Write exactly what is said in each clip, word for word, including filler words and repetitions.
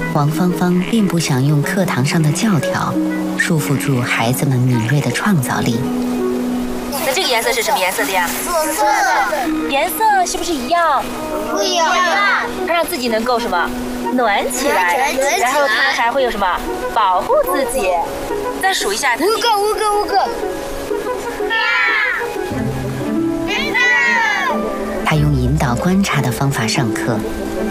王芳芳并不想用课堂上的教条束缚住孩子们敏锐的创造力。 那这个颜色是什么颜色的呀？ 紫色的。 颜色是不是一样？ 不一样。 它让自己能够什么？暖起来，然后它还会有什么？保护自己。再数一下。 五个，五个，五个。 他用引导观察的方法上课，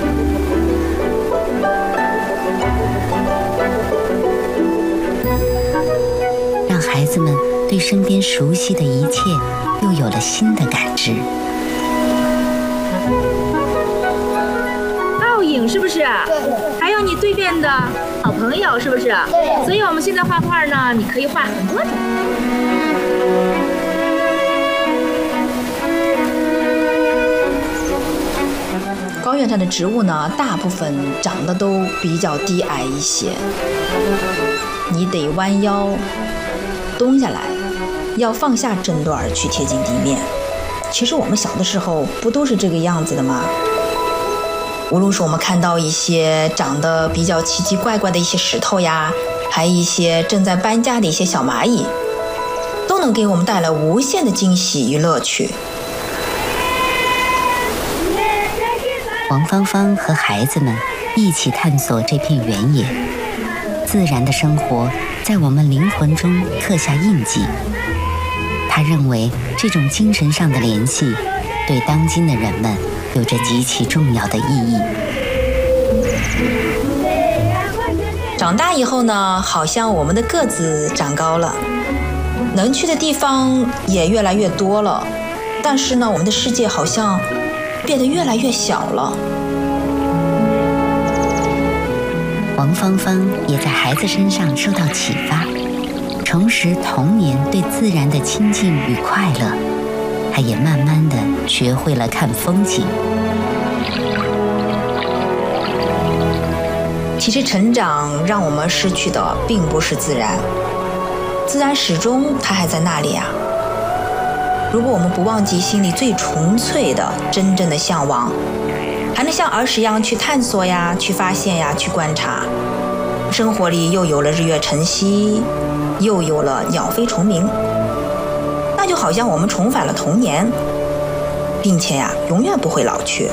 让孩子们对身边熟悉的一切又有了新的感知。 倒影是不是？对。还有你对面的好朋友是不是？ 对。 所以我们现在画画呢，你可以画很多种。 高原上的植物呢，大部分长得都比较低矮一些，你得弯腰蹲下来，要放下身段去贴近地面。其实我们小的时候不都是这个样子的吗？无论是我们看到一些长得比较奇奇怪怪的一些石头呀，还有一些正在搬家的一些小蚂蚁，都能给我们带来无限的惊喜与乐趣。 王芳芳和孩子们一起探索这片原野，自然的生活在我们灵魂中刻下印记。他认为这种精神上的联系对当今的人们有着极其重要的意义。 长大以后呢，好像我们的个子长高了，能去的地方也越来越多了，但是呢，我们的世界好像变得越来越小了。 王芳芳也在孩子身上受到启发，重拾童年对自然的亲近与快乐。她也慢慢地学会了看风景。 其实成长让我们失去的并不是自然，自然始终它还在那里啊。如果我们不忘记心里最纯粹的真正的向往，还能像儿时一样去探索呀，去发现呀，去观察，生活里又有了日月晨曦，又有了鸟飞虫鸣，那就好像我们重返了童年，并且呀永远不会老去。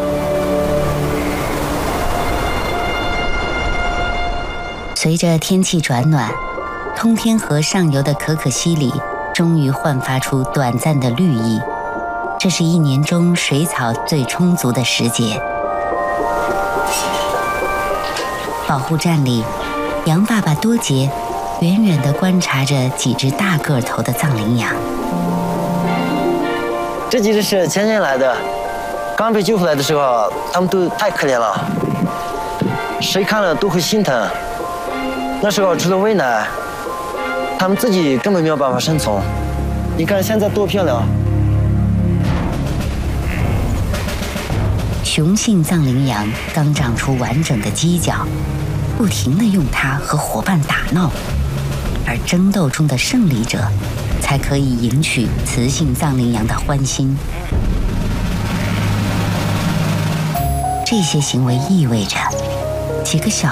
随着天气转暖，通天河上游的可可西里终于焕发出短暂的绿意。这是一年中水草最充足的时节。保护站里，羊爸爸多杰远远地观察着几只大个头的藏羚羊。 这几只是前年来的，刚被救回来的时候，它们都太可怜了，谁看了都会心疼。那时候除了喂奶，它们自己根本没有办法生存。你看现在多漂亮！ 雄性藏羚羊刚长出完整的犄角，不停地用它和伙伴打闹，而争斗中的胜利者才可以赢取雌性藏羚羊的欢心。这些行为意味着，几个小